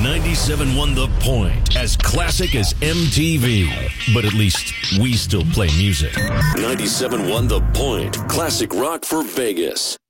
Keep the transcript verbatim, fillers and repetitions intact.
ninety-seven point one The Point, as classic as M T V. But at least we still play music. ninety-seven point one The Point, classic rock for Vegas.